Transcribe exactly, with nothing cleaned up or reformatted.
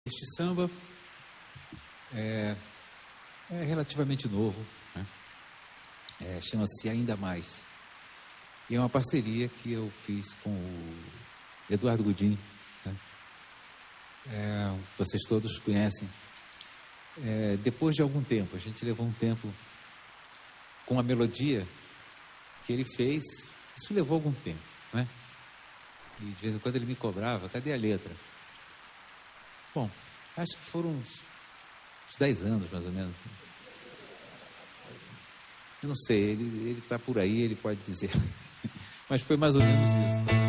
Este samba é, é relativamente novo, né? É, chama-se Ainda Mais. E é uma parceria que eu fiz com o Eduardo Gudim, né? É, vocês todos conhecem. É, depois de algum tempo, a gente levou um tempo com a melodia que ele fez. Isso levou algum tempo, né? E de vez em quando ele me cobrava: cadê a letra? Bom, acho que foram uns, uns dez anos, mais ou menos. Eu não sei, ele está por aí, ele pode dizer. Mas foi mais ou menos isso.